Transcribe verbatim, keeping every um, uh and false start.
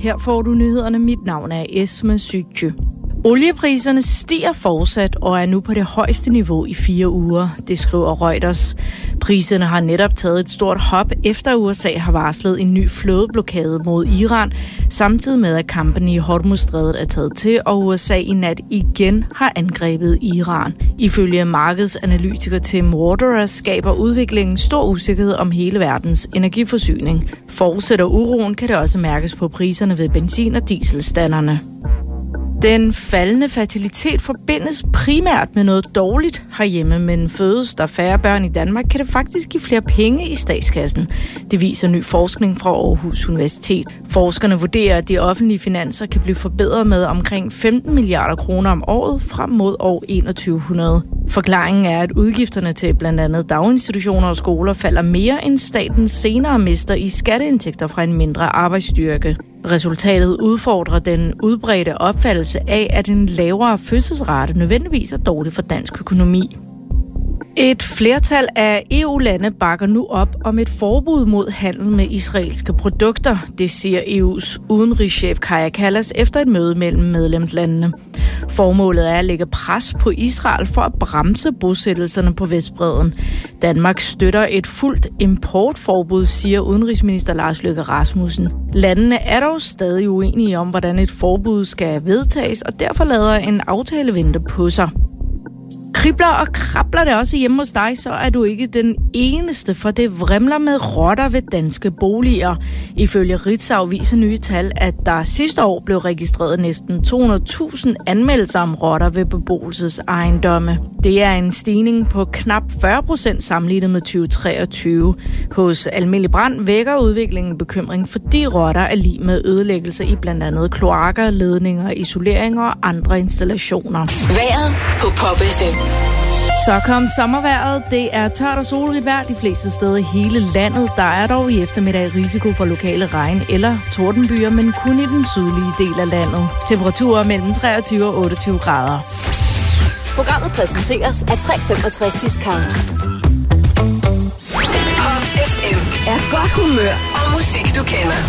Her får du nyhederne. Mit navn er Esme Sytje. Oliepriserne stiger fortsat og er nu på det højeste niveau i fire uger, det skriver Reuters. Priserne har netop taget et stort hop, efter U S A har varslet en ny flådeblokade mod Iran, samtidig med at kampen i Hormuzstrædet er taget til, og U S A i nat igen har angrebet Iran. Ifølge markedsanalytiker Tim Waterer skaber udviklingen stor usikkerhed om hele verdens energiforsyning. Fortsætter uroen, kan det også mærkes på priserne ved benzin- og dieselstanderne. Den faldende fertilitet forbindes primært med noget dårligt herhjemme, men fødes der færre børn i Danmark, kan det faktisk give flere penge i statskassen. Det viser ny forskning fra Aarhus Universitet. Forskerne vurderer, at de offentlige finanser kan blive forbedret med omkring femten milliarder kroner om året frem mod år enogtyve hundrede. Forklaringen er, at udgifterne til blandt andet daginstitutioner og skoler falder mere, end staten senere mister i skatteindtægter fra en mindre arbejdsstyrke. Resultatet udfordrer den udbredte opfattelse af, at en lavere fødselsrate nødvendigvis er dårlig for dansk økonomi. Et flertal af E U-lande bakker nu op om et forbud mod handel med israelske produkter, det siger E U's udenrigschef Kaja Kallas efter et møde mellem medlemslandene. Formålet er at lægge pres på Israel for at bremse bosættelserne på Vestbredden. Danmark støtter et fuldt importforbud, siger udenrigsminister Lars Løkke Rasmussen. Landene er dog stadig uenige om, hvordan et forbud skal vedtages, og derfor lader en aftale vente på sig. Kribler og krabler det også hjemme hos dig, så er du ikke den eneste, for det vrimler med rotter ved danske boliger. Ifølge Ritzau viser nye tal, at der sidste år blev registreret næsten to hundrede tusind anmeldelser om rotter ved beboelsesejendomme. Det er en stigning på knap fyrre procent sammenlignet med tyve treogtyve. Hos Almindelig Brand vækker udviklingen bekymring, fordi rotter er lig med ødelæggelse i blandt andet kloakker, ledninger, isoleringer og andre installationer. Vejret på Pop F M. Så kom sommervejret. Det er tørt og solrigt vejr de fleste steder i hele landet. Der er dog i eftermiddag risiko for lokale regn- eller tordenbyer, men kun i den sydlige del af landet. Temperaturer mellem treogtyve og otteogtyve grader. Programmet præsenteres af tre femogtres Discount. Pop F M er godt humør og musik, du kender.